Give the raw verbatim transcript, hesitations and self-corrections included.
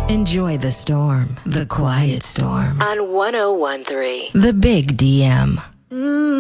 Enjoy the storm, the quiet storm on one oh one three, The Big D M.